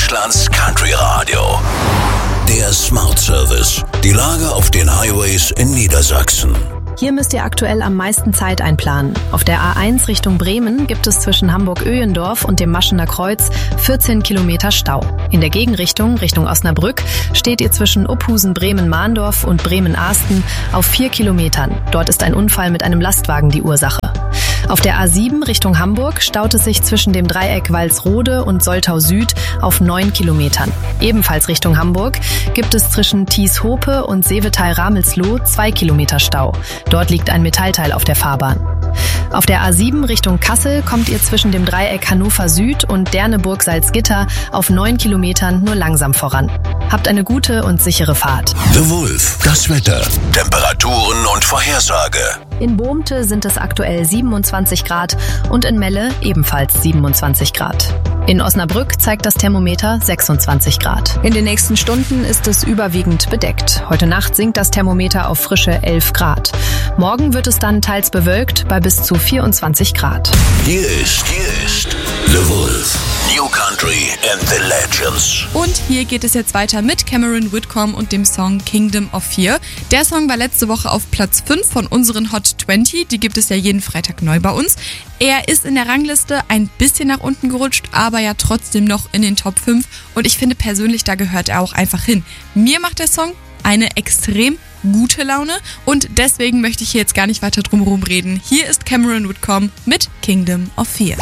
Deutschlands Country Radio. Der Smart Service. Die Lage auf den Highways in Niedersachsen. Hier müsst ihr aktuell am meisten Zeit einplanen. Auf der A1 Richtung Bremen gibt es zwischen Hamburg-Öhendorf und dem Maschener Kreuz 14 Kilometer Stau. In der Gegenrichtung, Richtung Osnabrück, steht ihr zwischen Uphusen-Bremen-Mahndorf und Bremen-Ahsten auf 4 Kilometern. Dort ist ein Unfall mit einem Lastwagen die Ursache. Auf der A7 Richtung Hamburg staut es sich zwischen dem Dreieck Walsrode und Soltau Süd auf 9 Kilometern. Ebenfalls Richtung Hamburg gibt es zwischen Thies-Hope und Seevetal-Ramelsloh 2 Kilometer Stau. Dort liegt ein Metallteil auf der Fahrbahn. Auf der A7 Richtung Kassel kommt ihr zwischen dem Dreieck Hannover Süd und Derneburg-Salzgitter auf 9 Kilometern nur langsam voran. Habt eine gute und sichere Fahrt. The Wolf, das Wetter, Temperaturen und Vorhersage. In Bohmte sind es aktuell 27 Grad und in Melle ebenfalls 27 Grad. In Osnabrück zeigt das Thermometer 26 Grad. In den nächsten Stunden ist es überwiegend bedeckt. Heute Nacht sinkt das Thermometer auf frische 11 Grad. Morgen wird es dann teils bewölkt bei bis zu 24 Grad. Hier ist The Wolf. New Country and the Legends. Und hier geht es jetzt weiter mit Cameron Whitcomb und dem Song Kingdom of Fear. Der Song war letzte Woche auf Platz 5 von unseren Hot 20. Die gibt es ja jeden Freitag neu bei uns. Er ist in der Rangliste ein bisschen nach unten gerutscht, aber ja trotzdem noch in den Top 5. Und ich finde persönlich, da gehört er auch einfach hin. Mir macht der Song eine extrem gute Laune und deswegen möchte ich hier jetzt gar nicht weiter drum herum reden. Hier ist Cameron Whitcomb mit Kingdom of Fear.